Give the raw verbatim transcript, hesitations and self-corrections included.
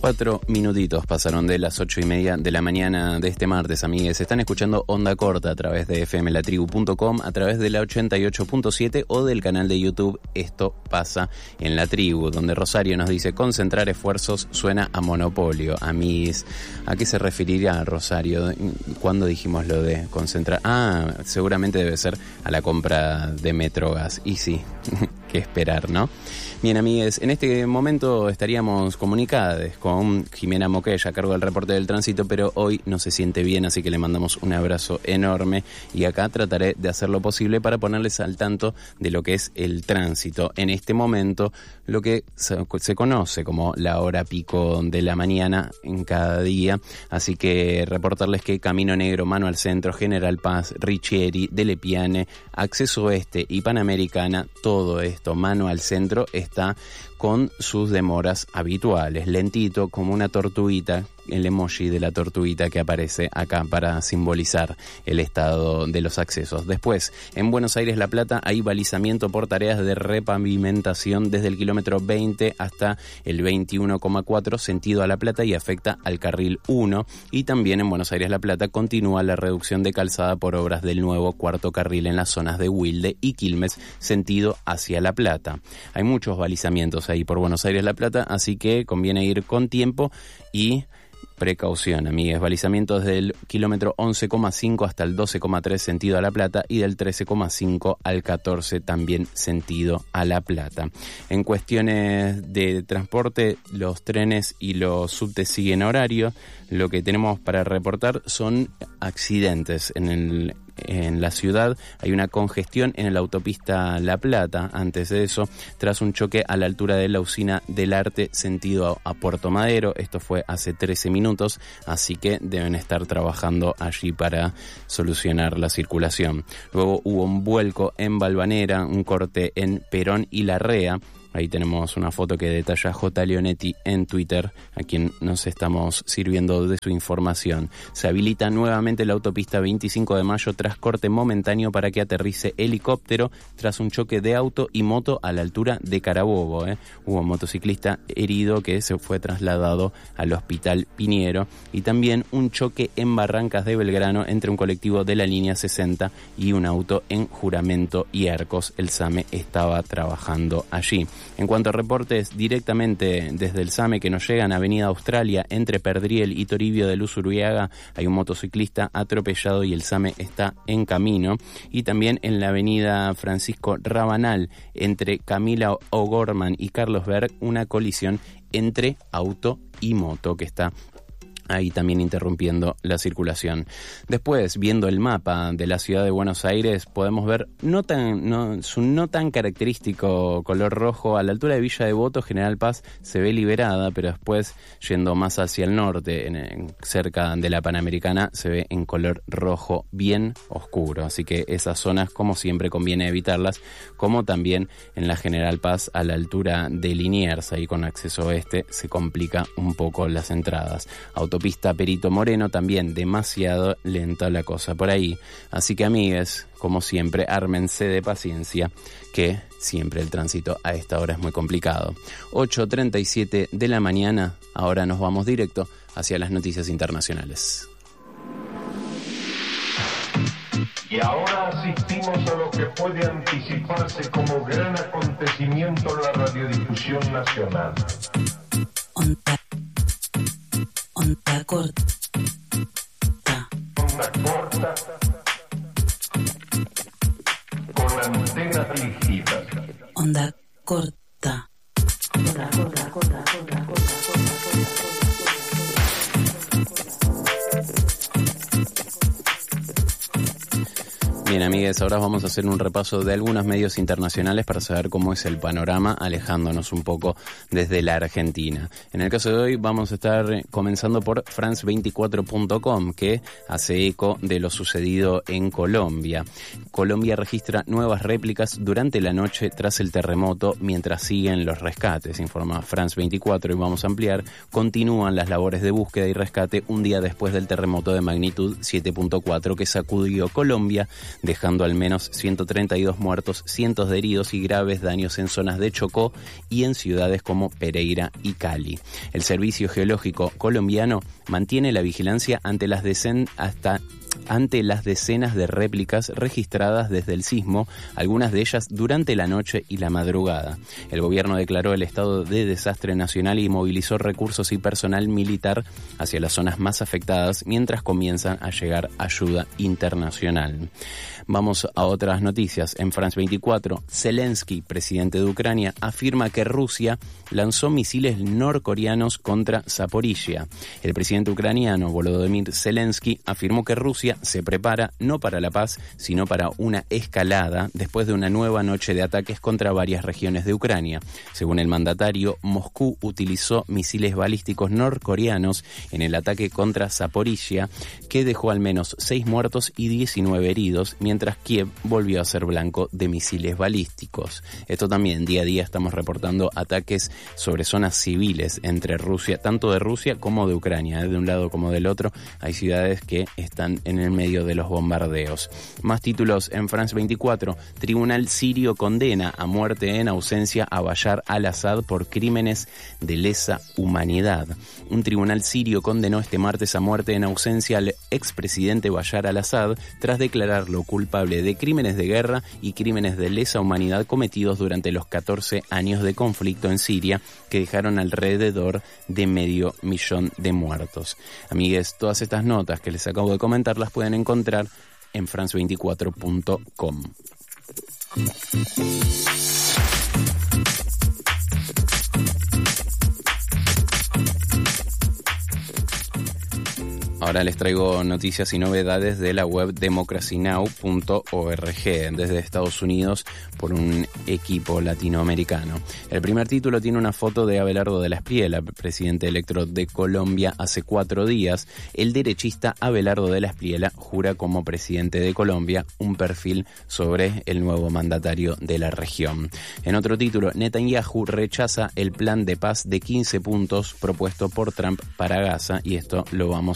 Cuatro minutitos pasaron de las ocho y media de la mañana de este martes, amigues. Están escuchando Onda Corta a través de efe eme la tribu punto com, a través de la ochenta y ocho punto siete o del canal de YouTube Esto Pasa en la Tribu, donde Rosario nos dice: concentrar esfuerzos suena a monopolio. Amigues, ¿a qué se referiría Rosario? ¿Cuándo dijimos lo de concentrar? Ah, seguramente debe ser a la compra de Metrogas. Y sí, qué esperar, ¿no? Bien, amigues, en este momento estaríamos comunicados con Jimena Moquella a cargo del reporte del tránsito, pero hoy no se siente bien, así que le mandamos un abrazo enorme y acá trataré de hacer lo posible para ponerles al tanto de lo que es el tránsito. En este momento, lo que se, se conoce como la hora pico de la mañana en cada día, así que reportarles que Camino Negro, Mano al Centro, General Paz, Richieri, Delle Piane, Acceso Oeste y Panamericana, todo esto, Mano al Centro, está con sus demoras habituales, lentito como una tortuguita, el emoji de la tortuguita que aparece acá para simbolizar el estado de los accesos. Después, en Buenos Aires La Plata hay balizamiento por tareas de repavimentación desde el kilómetro veinte hasta el veintiuno coma cuatro sentido a La Plata y afecta al carril uno, y también en Buenos Aires La Plata continúa la reducción de calzada por obras del nuevo cuarto carril en las zonas de Wilde y Quilmes sentido hacia La Plata. Hay muchos balizamientos ahí por Buenos Aires La Plata, así que conviene ir con tiempo y precaución, amigues. Balizamientos del kilómetro once coma cinco hasta el doce coma tres sentido a La Plata y del trece coma cinco al catorce también sentido a La Plata. En cuestiones de transporte, los trenes y los subtes siguen horario. Lo que tenemos para reportar son accidentes en el En la ciudad. Hay una congestión en la autopista La Plata, antes de eso, tras un choque a la altura de la usina del Arte, sentido a Puerto Madero. Esto fue hace trece minutos, así que deben estar trabajando allí para solucionar la circulación. Luego hubo un vuelco en Valvanera, un corte en Perón y Larrea. Ahí tenemos una foto que detalla J. Leonetti en Twitter, a quien nos estamos sirviendo de su información. Se habilita nuevamente la autopista veinticinco de mayo tras corte momentáneo para que aterrice helicóptero tras un choque de auto y moto a la altura de Carabobo. ¿eh? Hubo un motociclista herido que se fue trasladado al Hospital Piñero, y también un choque en Barrancas de Belgrano entre un colectivo de la línea sesenta y un auto en Juramento y Arcos. El SAME estaba trabajando allí. En cuanto a reportes directamente desde el SAME que nos llegan, Avenida Australia, entre Perdriel y Toribio de Luz Uruiaga, hay un motociclista atropellado y el SAME está en camino. Y también en la Avenida Francisco Rabanal, entre Camila O'Gorman y Carlos Berg, una colisión entre auto y moto que está ahí también interrumpiendo la circulación. Después, viendo el mapa de la ciudad de Buenos Aires, podemos ver no tan, no, su no tan característico color rojo. A la altura de Villa Devoto, General Paz se ve liberada, pero después, yendo más hacia el norte, en, en, cerca de la Panamericana, se ve en color rojo bien oscuro. Así que esas zonas, como siempre, conviene evitarlas, como también en la General Paz, a la altura de Liniers, ahí con acceso oeste, se complica un poco las entradas. Auto Autopista Perito Moreno, también demasiado lenta la cosa por ahí. Así que, amigues, como siempre, ármense de paciencia, que siempre el tránsito a esta hora es muy complicado. ocho treinta y siete de la mañana, ahora nos vamos directo hacia las noticias internacionales. Y ahora asistimos a lo que puede anticiparse como gran acontecimiento en la radiodifusión nacional. Onda. Onda corta. Onda corta. Con antenas dirigidas. Onda corta. Onda corta, corta, corta, corta, corta. Bien, amigues, ahora vamos a hacer un repaso de algunos medios internacionales para saber cómo es el panorama, alejándonos un poco desde la Argentina. En el caso de hoy vamos a estar comenzando por France veinticuatro punto com, que hace eco de lo sucedido en Colombia. Colombia registra nuevas réplicas durante la noche tras el terremoto, mientras siguen los rescates, informa France veinticuatro, y vamos a ampliar. Continúan las labores de búsqueda y rescate un día después del terremoto de magnitud siete punto cuatro que sacudió Colombia dejando al menos ciento treinta y dos muertos, cientos de heridos y graves daños en zonas de Chocó y en ciudades como Pereira y Cali. El Servicio Geológico colombiano mantiene la vigilancia ante las decen- hasta ante las decenas de réplicas registradas desde el sismo, algunas de ellas durante la noche y la madrugada. El gobierno declaró el estado de desastre nacional y movilizó recursos y personal militar hacia las zonas más afectadas mientras comienzan a llegar ayuda internacional. Vamos a otras noticias. En France veinticuatro, Zelensky, presidente de Ucrania, afirma que Rusia lanzó misiles norcoreanos contra Zaporizhia. El presidente ucraniano Volodymyr Zelensky afirmó que Rusia se prepara no para la paz, sino para una escalada después de una nueva noche de ataques contra varias regiones de Ucrania. Según el mandatario, Moscú utilizó misiles balísticos norcoreanos en el ataque contra Zaporizhia, que dejó al menos seis muertos y diecinueve heridos, mientras Kiev volvió a ser blanco de misiles balísticos. Esto también, día a día estamos reportando ataques sobre zonas civiles entre Rusia, tanto de Rusia como de Ucrania, ¿eh? De un lado como del otro. Hay ciudades que están en el medio de los bombardeos. Más títulos en France veinticuatro. Tribunal sirio condena a muerte en ausencia a Bashar al-Assad por crímenes de lesa humanidad. Un tribunal sirio condenó este martes a muerte en ausencia al expresidente Bashar al-Assad tras declararlo culpable de crímenes de guerra y crímenes de lesa humanidad cometidos durante los catorce años de conflicto en Siria que dejaron alrededor de medio millón de muertos. Amigues, todas estas notas que les acabo de comentar las pueden encontrar en france veinticuatro punto com. Ahora les traigo noticias y novedades de la web democracy now punto org desde Estados Unidos por un equipo latinoamericano. El primer título tiene una foto de Abelardo de la Espriella, presidente electo de Colombia hace cuatro días. El derechista Abelardo de la Espriella jura como presidente de Colombia, un perfil sobre el nuevo mandatario de la región. En otro título, Netanyahu rechaza el plan de paz de quince puntos propuesto por Trump para Gaza, y esto lo vamos